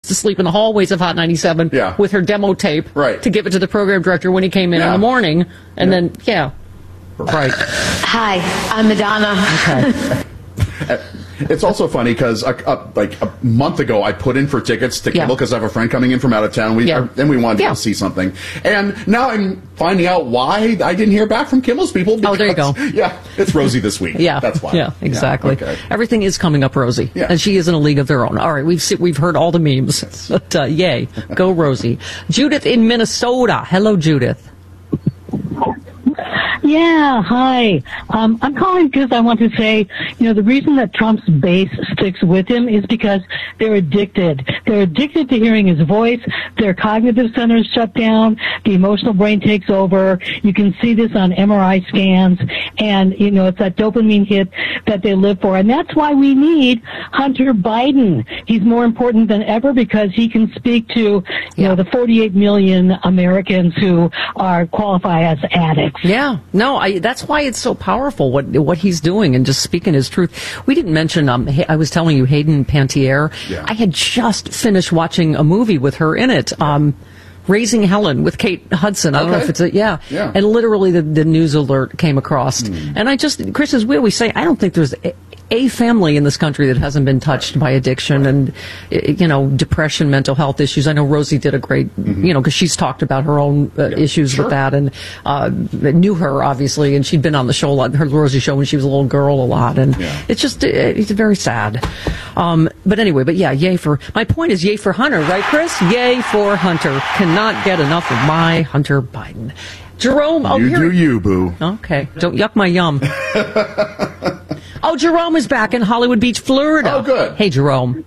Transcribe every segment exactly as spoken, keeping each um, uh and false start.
to sleep in the hallways of Hot ninety-seven yeah. with her demo tape right. to give it to the program director when he came in yeah. in the morning. And yeah. then, yeah. Right. Hi, I'm Madonna. Okay. It's also funny because uh, uh, like a month ago, I put in for tickets to yeah. Kimmel because I have a friend coming in from out of town. We yeah. uh, and we wanted yeah. to go see something, and now I'm finding out why I didn't hear back from Kimmel's people. Because, oh, there you go. Yeah, it's Rosie this week. yeah, that's why. Yeah, exactly. Yeah, okay. Everything is coming up Rosie, yeah. and she is in a league of their own. All right, we've we've heard all the memes, but uh, yay, go Rosie. Judith in Minnesota. Hello, Judith. Yeah, hi. Um, I'm calling because I want to say, you know, the reason that Trump's base sticks with him is because they're addicted. They're addicted to hearing his voice. Their cognitive centers shut down. The emotional brain takes over. You can see this on M R I scans. And, you know, it's that dopamine hit that they live for. And that's why we need Hunter Biden. He's more important than ever because he can speak to, you yeah. know, the forty-eight million Americans who are qualify as addicts. Yeah. No, I, that's why it's so powerful, what what he's doing and just speaking his truth. We didn't mention, um, I was telling you, Hayden Panettiere. Yeah. I had just finished watching a movie with her in it, yeah. um, Raising Helen with Kate Hudson. I don't okay. know if it's a, yeah. yeah. And literally the, the news alert came across. Mm. And I just, Chris, as we always say, I don't think there's a, a family in this country that hasn't been touched by addiction and, you know, depression, mental health issues. I know Rosie did a great, mm-hmm. you know, because she's talked about her own uh, yeah, issues sure. with that and uh, knew her, obviously, and she'd been on the show a lot, her Rosie show when she was a little girl a lot. And yeah. it's just, it's very sad. Um, but anyway, but yeah, yay for, my point is yay for Hunter, right, Chris? Yay for Hunter. Cannot get enough of my Hunter Biden. Jerome, oh, you here. do you, boo. Okay, don't yuck my yum. Oh, Jerome is back in Hollywood Beach, Florida. Oh, good. Hey, Jerome.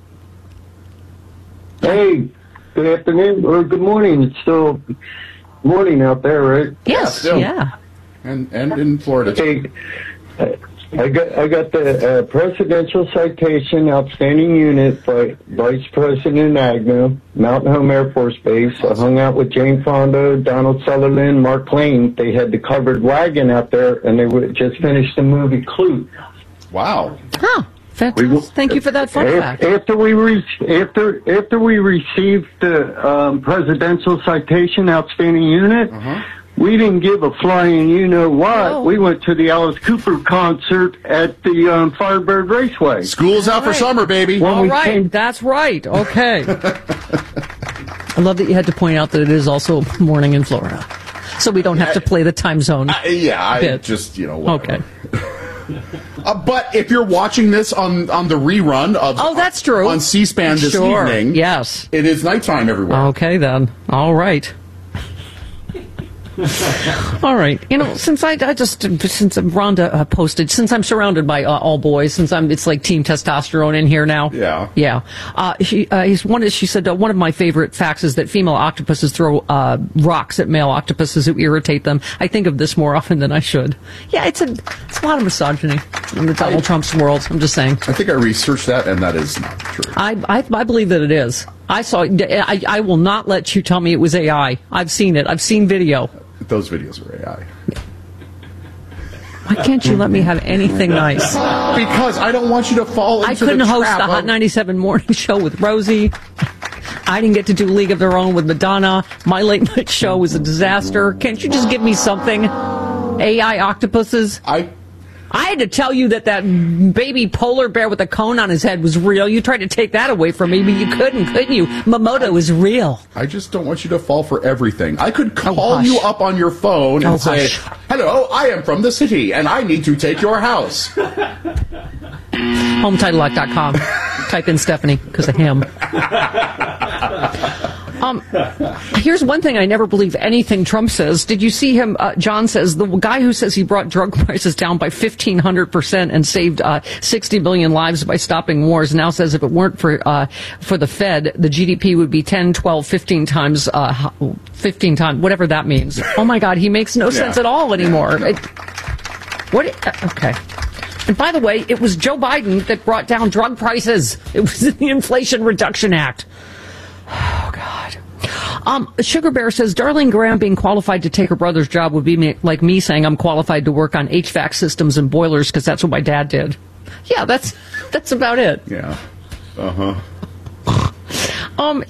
Hey, good afternoon, or good morning. It's still morning out there, right? Yes, yeah. yeah. And and in Florida. Hey, I got I got the uh, presidential citation, outstanding unit by Vice President Agnew, Mountain Home Air Force Base. I hung out with Jane Fonda, Donald Sutherland, Mark Twain. They had the covered wagon out there, and they would just finished the movie Clute. Wow. Huh. Fantastic. Thank you for that fun after, fact. After we re- after after we received the um, presidential citation, outstanding unit. Uh-huh. We didn't give a flying you know what. No. We went to the Alice Cooper concert at the um, Firebird Raceway. School's out All for right. summer, baby. When All we right, came- that's right. Okay. I love that you had to point out that it is also morning in Florida, so we don't have to play the time zone. Uh, yeah, I bit. just, you know, whatever. Okay. Uh, but if you're watching this on, on the rerun of Oh, that's true. on C-SPAN this Sure. evening, Yes. it is nighttime everywhere. Okay, then. All right. All right. You know, since I, I just, since Rhonda uh, posted, since I'm surrounded by uh, all boys, since I'm, it's like team testosterone in here now. Yeah. Yeah. Uh, she, uh, he's one, she said, uh, one of my favorite facts is that female octopuses throw uh, rocks at male octopuses who irritate them. I think of this more often than I should. Yeah, it's a, it's a lot of misogyny in the Donald I, Trump's world. I'm just saying. I think I researched that, and that is not true. I, I, I believe that it is. I saw, I, I will not let you tell me it was A I. I've seen it. I've seen video. Those videos were A I. Why can't you let me have anything nice? Because I don't want you to fall into I couldn't the host trap the Hot of... ninety-seven morning show with Rosie. I didn't get to do League of Their Own with Madonna. My late night show was a disaster. Can't you just give me something? A I octopuses? I... I had to tell you that that baby polar bear with a cone on his head was real. You tried to take that away from me, but you couldn't, couldn't you? Momoto is real. I just don't want you to fall for everything. I could call oh, you up on your phone and oh, say, hush. hello, I am from the city, and I need to take your house. home title lock dot com. Type in Stephanie, because of him. Um, here's one thing I never believe anything Trump says. Did you see him? Uh, John says the guy who says he brought drug prices down by fifteen hundred percent and saved uh, sixty million lives by stopping wars now says if it weren't for uh, for the Fed, the G D P would be ten, twelve, fifteen times, uh, fifteen times, whatever that means. Oh my God, he makes no yeah. sense at all anymore. Yeah, no. it, what? Uh, okay. And by the way, it was Joe Biden that brought down drug prices. It was in the Inflation Reduction Act. Oh, God. Um, Sugar Bear says, Darlene Graham being qualified to take her brother's job would be me, like me saying I'm qualified to work on H V A C systems and boilers because that's what my dad did. Yeah, that's that's about it. Yeah. Uh-huh. Um,